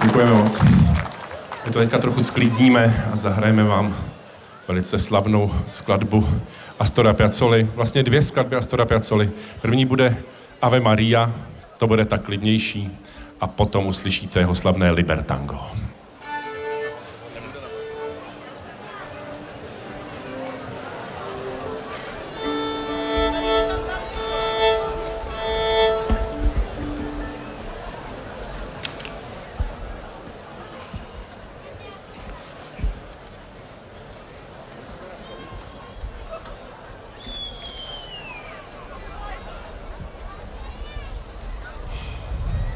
Děkujeme moc. My to teďka trochu sklidníme a zahrajeme vám velice slavnou skladbu Astora Piazzoli. Vlastně 2 skladby Astora Piazzoli. První bude Ave Maria, to bude tak klidnější, a potom uslyšíte jeho slavné Libertango.